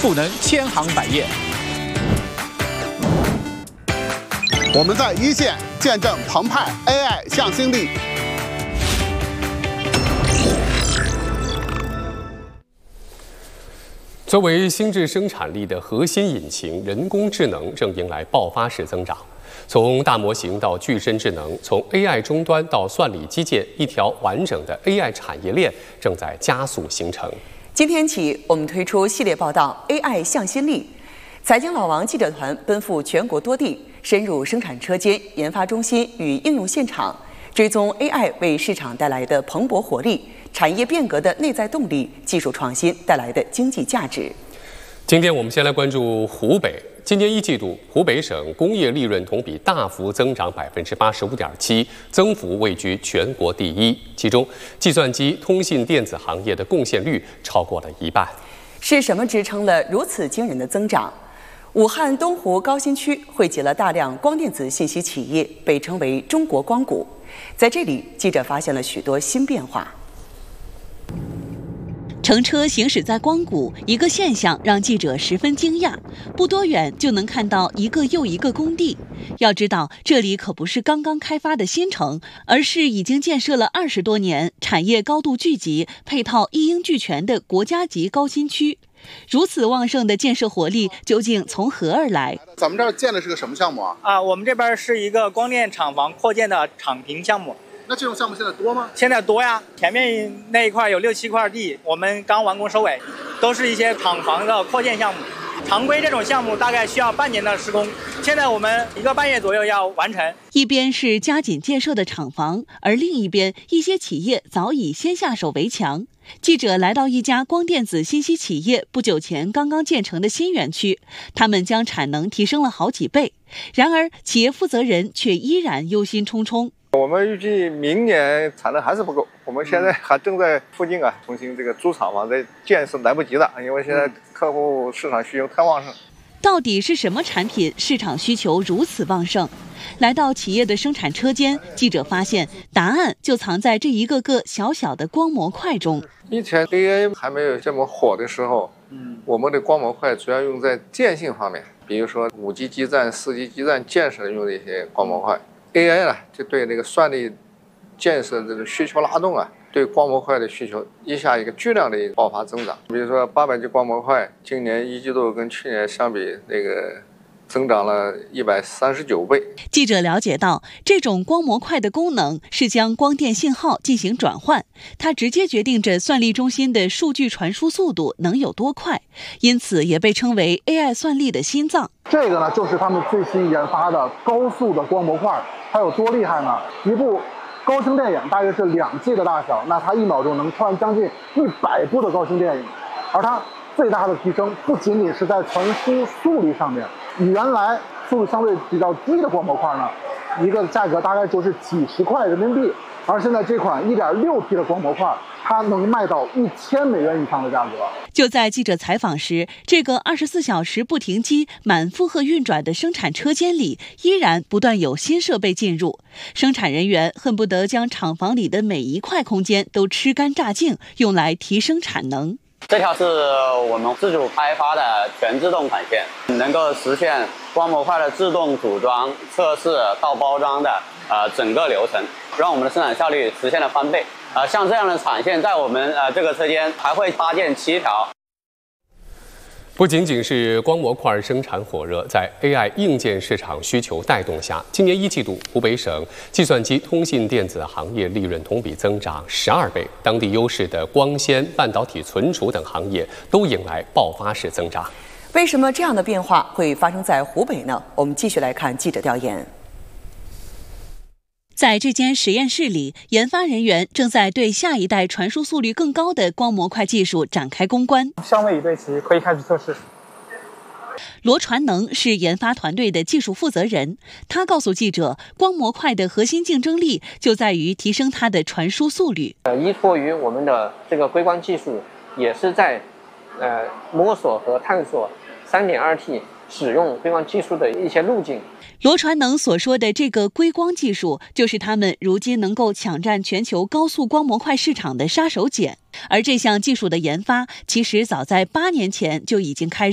赋能千行百业。 我们在一线见证澎湃 AI 向心力。 作为心智生产力的核心引擎，人工智能正迎来爆发式增长。从大模型到具身智能，从 AI 终端到算力基建，一条完整的 AI 产业链正在加速形成。 今天起，我们推出系列报道 AI 向心力，财经老王记者团奔赴全国多地，深入生产车间、研发中心与应用现场，追踪 AI 为市场带来的蓬勃活力、产业变革的内在动力、技术创新带来的经济价值。 今天我们先来关注湖北。今年一季度，湖北省工业利润同比大幅增长85.7%，增幅位居全国第一。其中，计算机、通信电子行业的贡献率超过了一半。 是什么支撑了如此惊人的增长？武汉东湖高新区汇集了大量光电子信息企业，被称为“中国光谷”。在这里，记者发现了许多新变化。 乘车行驶在光谷，一个现象让记者十分惊讶。不多远就能看到一个又一个工地。要知道，这里可不是刚刚开发的新城，而是已经建设了20多年、产业高度聚集、配套一应俱全的国家级高新区。如此旺盛的建设活力究竟从何而来？ 咱们这儿建的是个什么项目啊？ 我们这边是一个光电厂房扩建的厂坪项目。 那这种项目现在多吗？ 现在多呀，前面那一块有6、7块地，我们刚完工收尾，都是一些厂房的扩建项目。常规这种项目大概需要半年的施工，现在我们1个半月左右要完成。 一边是加紧建设的厂房，而另一边一些企业早已先下手为强。记者来到一家光电子信息企业不久前刚刚建成的新园区，他们将产能提升了好几倍。然而，企业负责人却依然忧心忡忡。 我们预计明年产能还是不够，我们现在还正在附近重新这个租厂房在建设，来不及了，因为现在客户市场需求太旺盛。 到底是什么产品市场需求如此旺盛？来到企业的生产车间，记者发现答案就藏在这一个个小小的光模块中。 以前 AI 还没有这么火的时候，我们的光模块主要用在电信方面，比如说5G 基站、4G 基站建设用的一些光模块。AI 呢，就对那个算力建设这个需求拉动对光模块的需求一下一个巨量的一个爆发增长。比如说800G 光模块，今年1季度跟去年相比，那个增长了139倍。 记者了解到，这种光模块的功能是将光电信号进行转换，它直接决定着算力中心的数据传输速度能有多快，因此也被称为 AI 算力的心脏。 这个呢，就是他们最新研发的高速的光模块，它有多厉害呢？一部高清电影大约是2G 的大小，那它1秒钟能传将近100部的高清电影，而它最大的提升不仅仅是在传输速率上面，原来速度相对比较低的光模块呢，一个价格大概就是几十块人民币，而现在这款 1.6T 的光模块，它能卖到$1000以上的价格。 就在记者采访时，这个24小时不停机、满负荷运转的生产车间里，依然不断有新设备进入。生产人员恨不得将厂房里的每一块空间都吃干榨净，用来提升产能。 这条是我们自主开发的全自动管线，能够实现光模块的自动组装、测试到包装的整个流程，让我们的生产效率实现了翻倍。像这样的产线在我们这个车间还会搭建7条。 不仅仅是光模块生产火热，在 AI 硬件市场需求带动下，今年1季度，湖北省计算机、通信电子行业利润同比增长12倍，当地优势的光纤、半导体存储等行业都迎来爆发式增长。 为什么这样的变化会发生在湖北呢？我们继续来看记者调研。 在这间实验室里，研发人员正在对下一代传输速率更高的光模块技术展开攻关。 相位已对齐，可以开始测试。 罗传能是研发团队的技术负责人，他告诉记者，光模块的核心竞争力就在于提升它的传输速率。 依托于我们的这个硅光技术，也是在摸索和探索 3.2T 使用硅光技术的一些路径。 罗传能所说的这个硅光技术，就是他们如今能够抢占全球高速光模块市场的杀手锏。而这项技术的研发，其实早在8年前就已经开始。